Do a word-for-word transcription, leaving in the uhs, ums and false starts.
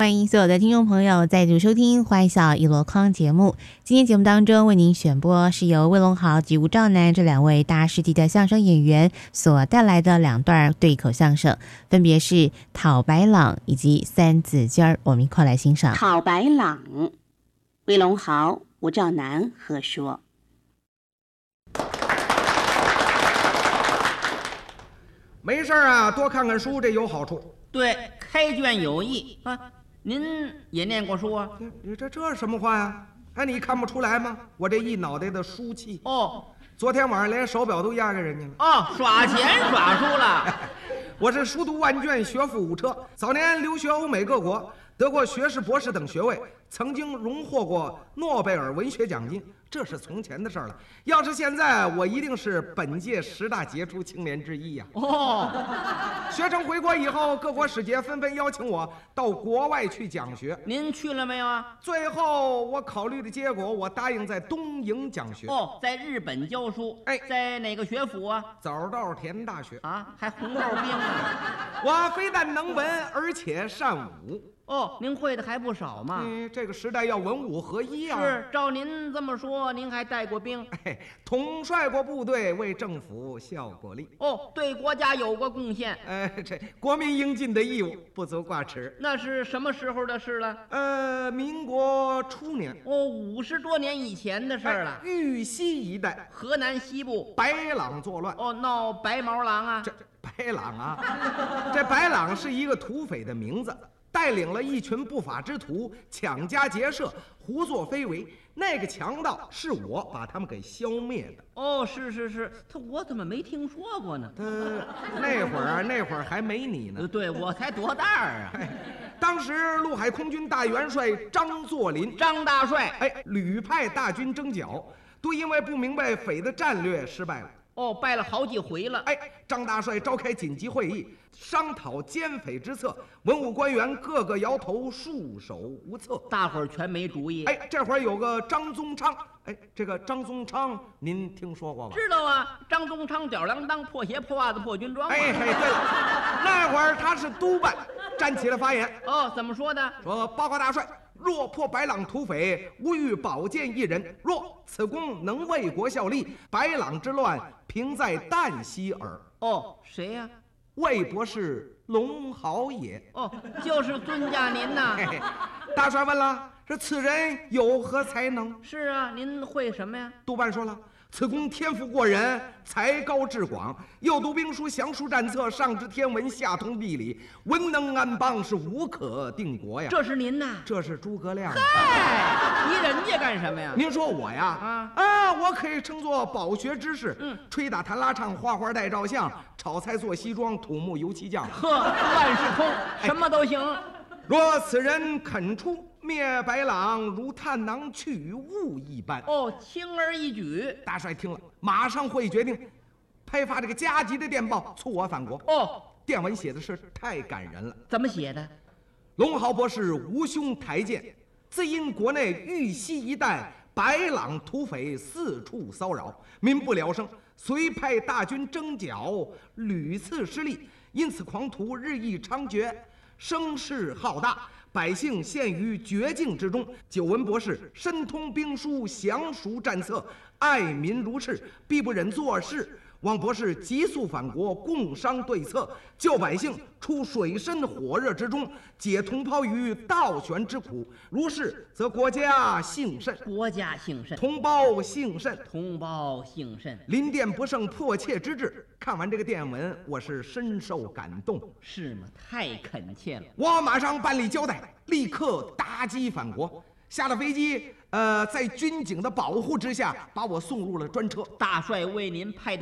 欢迎所有的听众朋友再度收听《欢笑一箩筐》节目。今天节目当中为您选播是由魏龙豪及吴兆南这两位大师级的相声演员所带来的两段对口相声，分别是《讨白朗》以及《三字经儿》。我们一块来欣赏《 讨白朗》。魏龙豪、吴兆南合说。 没事啊，多看看书，这有好处。 对，开卷有益啊。您也念过书啊？ 你这这什么话呀？哎，你看不出来吗？我这一脑袋的书气。 哦， 昨天晚上连手表都压给人家了。 哦，耍钱耍书了。 我是书读万卷，学富五车。早年留学欧美各国，得过学士、博士等学位，曾经荣获过诺贝尔文学奖金。这是从前的事了。要是现在，我一定是本届十大杰出青年之一呀、啊。 哦， 学成回国以后，各国使节纷纷邀请我到国外去讲学。 您去了没有啊？ 最后我考虑的结果，我答应在东瀛讲学。 哦，在日本教书。 哎， 在哪个学府啊？ 早稻田大学啊，还红豆兵啊！ 我非但能文，而且善武。 哦，您会的还不少嘛。 嗯，这个时代要文武合一啊。 是，照您这么说，您还带过兵？ 哎，统帅过部队，为政府效过力。 哦，对国家有过贡献。 哎，这国民应尽的义务，不足挂齿。 那是什么时候的事了？ 呃，民国初年。 哦，五十多年以前的事了。 哎、豫西一带， 河南西部， 白狼作乱。 哦，闹白毛狼啊。 这白狼啊，这白狼是一个土匪的名字。带领了一群不法之徒抢家劫舍，胡作非为。那个强盗是我把他们给消灭的。 哦，是是是，他我怎么没听说过呢？ 他那会儿啊，那会儿还没你呢。 对，我才多大啊！ 哎，当时陆海空军大元帅张作霖， 张大帅， 哎，屡派大军征剿，都因为不明白匪的战略失败了。 哦，败了好几回了。 哎，张大帅召开紧急会议，商讨歼匪之策。文武官员个个摇头，束手无策， 大伙儿全没主意。 哎，这会儿有个张宗昌，哎，这个张宗昌您听说过吧？ 知道啊，张宗昌吊儿郎当，破鞋破袜子破军装。 哎哎，对了，那会儿他是督办，站起来发言。 哦，怎么说的？ 说报告大帅。若破白狼土匪，吾欲保荐一人。若此公能为国效力，白狼之乱平在旦夕耳。 哦，谁呀、啊？ 魏博士龙豪也。 哦，就是尊驾您呐。 嘿嘿，大帅问了，这此人有何才能？ 是啊，您会什么呀？ 督办说了。此公天赋过人，才高志广，又读兵书，详书战策，上知天文，下通地理，文能安邦，是无可定国呀。 这是您呐？ 这是诸葛亮。 嗨，你人家干什么呀？ 您说我呀？ 啊啊，我可以称作饱学之士。 嗯， 吹打弹拉唱，画画带照相，炒菜做西装，土木油漆匠。 呵，万事通，什么都行。 若此人肯出，灭白狼如探囊取物一般。 哦，轻而易举。 大帅听了，马上会议决定，派发这个加急的电报，促我返国。 哦， 电文写的是太感人了。 怎么写的？ 龙豪博士无兄台见，自因国内豫西一带白狼土匪四处骚扰，民不聊生，遂派大军征剿，屡次失利，因此狂徒日益猖獗，声势浩大，百姓陷于绝境之中。久闻博士深通兵书，详熟战策，爱民如是，必不忍做事。望博士急速返国，共商对策，救百姓出水深火热之中，解同胞于倒悬之苦。如是，则国家幸甚。 国家幸甚， 同胞幸甚， 同胞幸甚。 临电不胜迫切之至。看完这个电文，我是深受感动。 是吗？太恳切了。 我马上办理交代，立刻搭机返国。下了飞机，呃，在军警的保护之下，把我送入了专车。 大帅为您派的